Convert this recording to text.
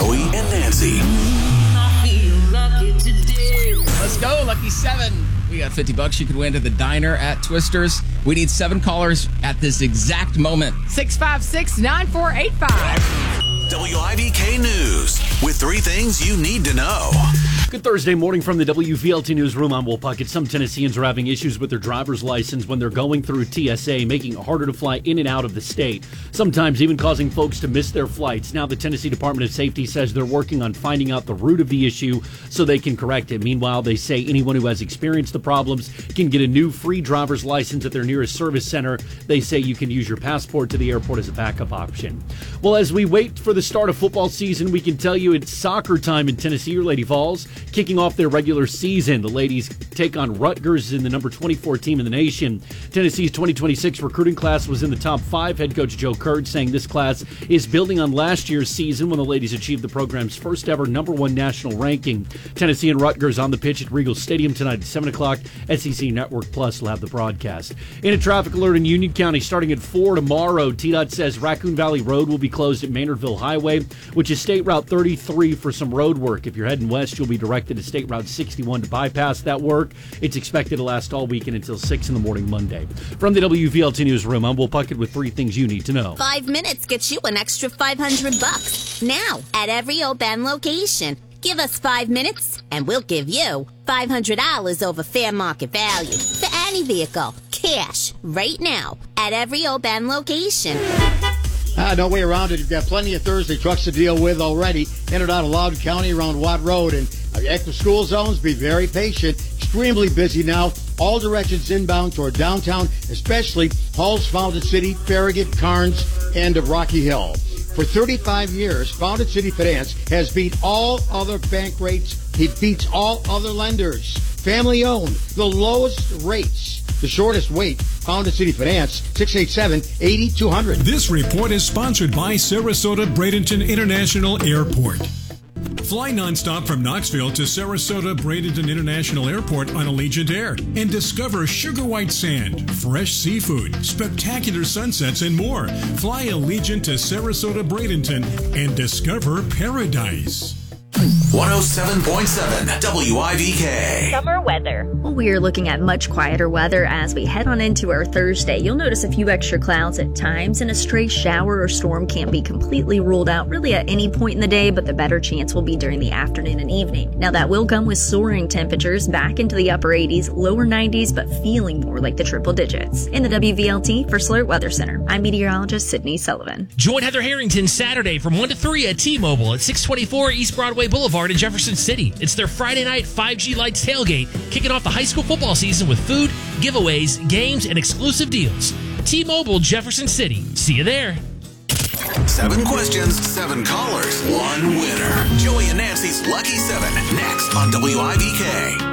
Joey and Nancy. Let's go, Lucky 7. We got $50 you could win to the diner at Twister's. We need 7 callers at this exact moment. 656-9485. WIVK News with 3 things you need to know. Good Thursday morning from the WVLT Newsroom. I'm Will Puckett. Some Tennesseans are having issues with their driver's license when they're going through TSA, making it harder to fly in and out of the state, sometimes even causing folks to miss their flights. Now the Tennessee Department of Safety says they're working on finding out the root of the issue so they can correct it. Meanwhile, they say anyone who has experienced the problems can get a new free driver's license at their nearest service center. They say you can use your passport to the airport as a backup option. Well, as we wait for the start of football season, we can tell you it's soccer time in Tennessee or Lady Falls. Kicking off their regular season, the ladies take on Rutgers in the number 24 team in the nation. Tennessee's 2026 recruiting class was in the top 5. Head coach Joe Kurd saying this class is building on last year's season when the ladies achieved the program's first ever number 1 national ranking. Tennessee and Rutgers on the pitch at Regal Stadium tonight at 7 o'clock. SEC Network Plus will have the broadcast. In a traffic alert in Union County starting at 4 tomorrow, TDOT says Raccoon Valley Road will be closed at Maynardville Highway, which is State Route 33 for some road work. If you're heading west, you'll be directed to State Route 61 to bypass that work. It's expected to last all weekend until 6 in the morning Monday. From the WVLT Newsroom, I'm Will Puckett with 3 things you need to know. 5 minutes gets you an extra $500 now at every Oban location. Give us 5 minutes and we'll give you $500 over fair market value for any vehicle. Cash right now at every Oban location. No way around it. You've got plenty of Thursday trucks to deal with already. In and out of Loudoun County around Watt Road. And active school zones, be very patient. Extremely busy now. All directions inbound toward downtown, especially Halls, Fountain City, Farragut, Carnes, and Rocky Hill. For 35 years, Fountain City Finance has beat all other bank rates. He beats all other lenders. Family owned, the lowest rates. The shortest wait, Fountain City Finance, 687-8200. This report is sponsored by Sarasota Bradenton International Airport. Fly nonstop from Knoxville to Sarasota Bradenton International Airport on Allegiant Air and discover sugar white sand, fresh seafood, spectacular sunsets, and more. Fly Allegiant to Sarasota Bradenton and discover paradise. 107.7 WIVK. Summer weather. Well, we are looking at much quieter weather as we head on into our Thursday. You'll notice a few extra clouds at times, and a stray shower or storm can't be completely ruled out really at any point in the day, but the better chance will be during the afternoon and evening. Now, that will come with soaring temperatures back into the upper 80s, lower 90s, but feeling more like the triple digits. In the WVLT First Alert Weather Center, I'm meteorologist Sydney Sullivan. Join Heather Harrington Saturday from 1 to 3 at T-Mobile at 624 East Broadway Boulevard in Jefferson City. It's their Friday night 5G Lights tailgate, kicking off the high school football season with food, giveaways, games, and exclusive deals. T-Mobile Jefferson City. See you there. 7 questions, 7 callers, 1 winner. Joey and Nancy's Lucky 7, next on WIVK.